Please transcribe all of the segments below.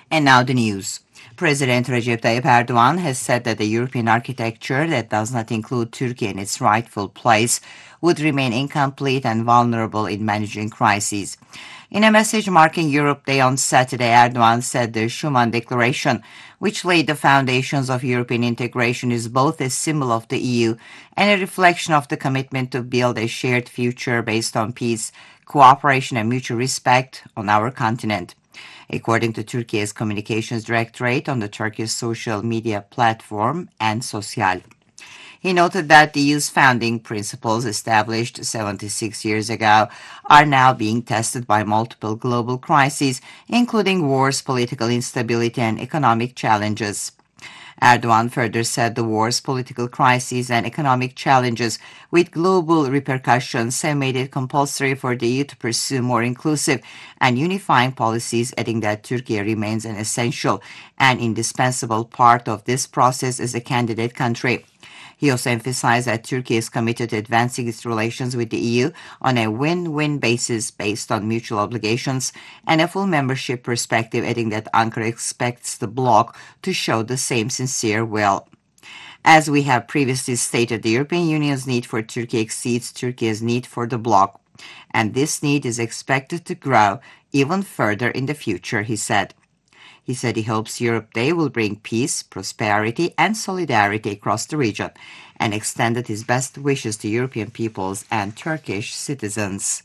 And now the news. President Recep Tayyip Erdogan has said that the European architecture that does not include Turkey in its rightful place would remain incomplete and vulnerable in managing crises. In a message marking Europe Day on Saturday, Erdogan said the Schuman Declaration, which laid the foundations of European integration, is both a symbol of the EU and a reflection of the commitment to build a shared future based on peace, cooperation, and mutual respect on our continent. According to Turkey's Communications Directorate on the Turkish social media platform Sosyal. He noted that the EU's founding principles, established 76 years ago, are now being tested by multiple global crises, including wars, political instability, and economic challenges. Erdogan further said the wars, political crises, and economic challenges with global repercussions have made it compulsory for the EU to pursue more inclusive and unifying policies, adding that Turkey remains an essential and indispensable part of this process as a candidate country. He also emphasized that Turkey is committed to advancing its relations with the EU on a win-win basis based on mutual obligations and a full membership perspective, adding that Ankara expects the bloc to show the same sincere will. As we have previously stated, the European Union's need for Turkey exceeds Turkey's need for the bloc, and this need is expected to grow even further in the future, he said. He said he hopes Europe Day will bring peace, prosperity, and solidarity across the region, and extended his best wishes to European peoples and Turkish citizens.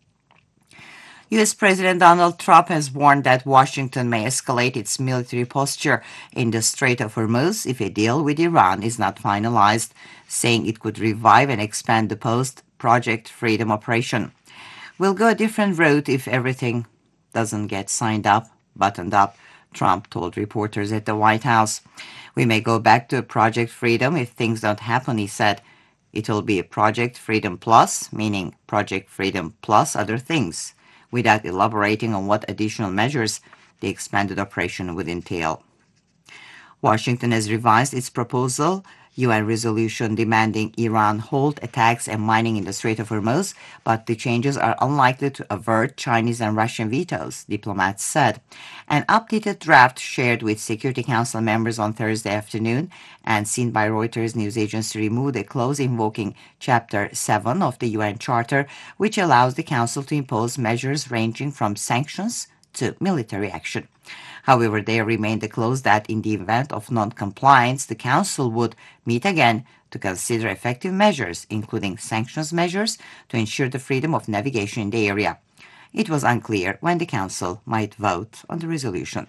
U.S. President Donald Trump has warned that Washington may escalate its military posture in the Strait of Hormuz if a deal with Iran is not finalized, saying it could revive and expand the post-Project Freedom operation. We'll go a different route if everything doesn't get buttoned up, Trump told reporters at the White House. We may go back to Project Freedom if things don't happen, he said. It will be a Project Freedom Plus, meaning Project Freedom plus other things, without elaborating on what additional measures the expanded operation would entail. Washington has revised its proposal, UN resolution demanding Iran halt attacks and mining in the Strait of Hormuz, but the changes are unlikely to avert Chinese and Russian vetoes, diplomats said. An updated draft shared with Security Council members on Thursday afternoon and seen by Reuters news agency removed a clause invoking Chapter 7 of the UN Charter, which allows the Council to impose measures ranging from sanctions to military action. However, there remained a clause that in the event of non-compliance, the Council would meet again to consider effective measures, including sanctions measures, to ensure the freedom of navigation in the area. It was unclear when the Council might vote on the resolution.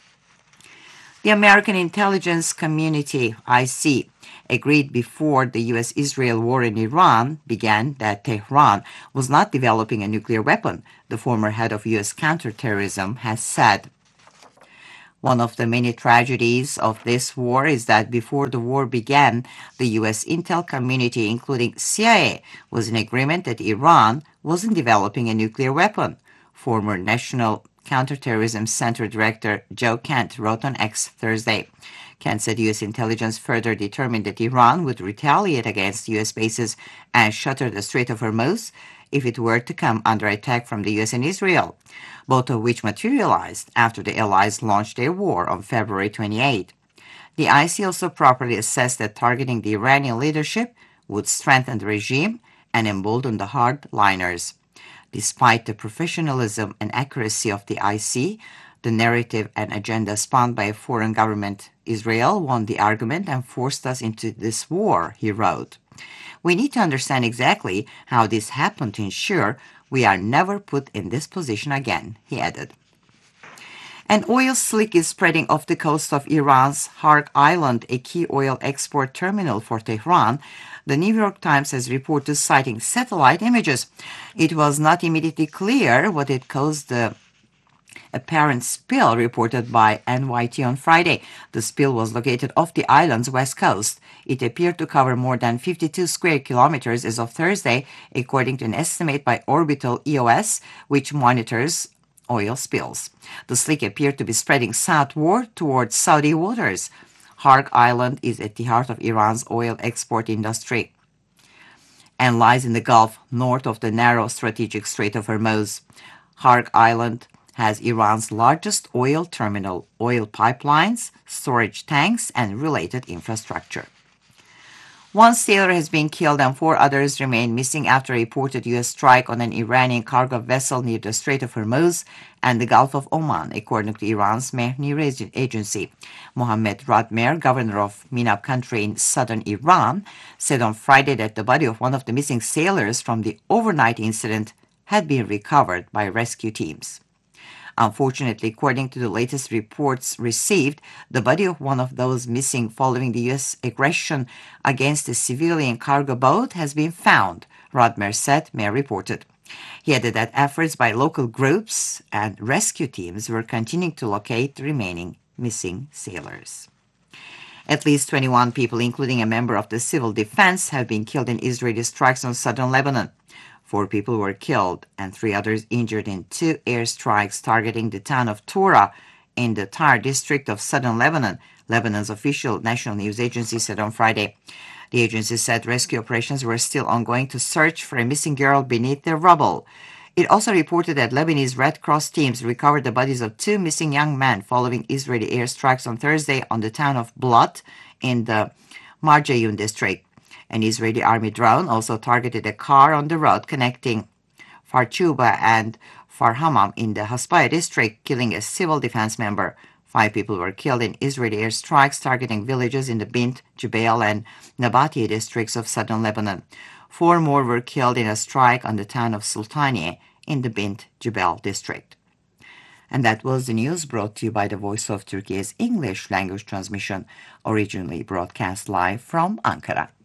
The American intelligence community, IC, agreed before the U.S.-Israel war in Iran began that Tehran was not developing a nuclear weapon, the former head of U.S. counterterrorism has said. One of the many tragedies of this war is that before the war began, the U.S. intel community, including CIA, was in agreement that Iran wasn't developing a nuclear weapon. Former National Counterterrorism Center Director Joe Kent wrote on X Thursday. Kent said U.S. intelligence further determined that Iran would retaliate against U.S. bases and shutter the Strait of Hormuz if it were to come under attack from the U.S. and Israel, both of which materialized after the allies launched their war on February 28. The IC also properly assessed that targeting the Iranian leadership would strengthen the regime and embolden the hardliners. Despite the professionalism and accuracy of the IC, the narrative and agenda spawned by a foreign government, Israel, won the argument and forced us into this war, he wrote. We need to understand exactly how this happened to ensure we are never put in this position again, he added. An oil slick is spreading off the coast of Iran's Harg Island, a key oil export terminal for Tehran, the New York Times has reported, citing satellite images. It was not immediately clear what had caused the apparent spill, reported by NYT on Friday. The spill was located off the island's west coast. It appeared to cover more than 52 square kilometers as of Thursday, according to an estimate by Orbital EOS, which monitors oil spills. The slick appeared to be spreading southward towards Saudi waters. Harg Island is at the heart of Iran's oil export industry and lies in the Gulf north of the narrow strategic Strait of Hormuz. Harg Island has Iran's largest oil terminal, oil pipelines, storage tanks, and related infrastructure. One sailor has been killed and 4 others remain missing after a reported U.S. strike on an Iranian cargo vessel near the Strait of Hormuz and the Gulf of Oman, according to Iran's Mehr News agency. Mohammad Radmer, governor of Minab country in southern Iran, said on Friday that the body of one of the missing sailors from the overnight incident had been recovered by rescue teams. Unfortunately, according to the latest reports received, the body of one of those missing following the U.S. aggression against a civilian cargo boat has been found, Radmer said, Mehr reported. He added that efforts by local groups and rescue teams were continuing to locate the remaining missing sailors. At least 21 people, including a member of the civil defense, have been killed in Israeli strikes on southern Lebanon. 4 people were killed and 3 others injured in 2 airstrikes targeting the town of Tora in the Tyre district of southern Lebanon, Lebanon's official national news agency said on Friday. The agency said rescue operations were still ongoing to search for a missing girl beneath the rubble. It also reported that Lebanese Red Cross teams recovered the bodies of 2 missing young men following Israeli airstrikes on Thursday on the town of Blat in the Marjayun district. An Israeli army drone also targeted a car on the road connecting Farchuba and Farhamam in the Haspaya district, killing a civil defense member. 5 people were killed in Israeli airstrikes targeting villages in the Bint Jbeil and Nabatieh districts of southern Lebanon. 4 more were killed in a strike on the town of Sultaniye in the Bint Jbeil district. And that was the news brought to you by the Voice of Turkey's English language transmission, originally broadcast live from Ankara.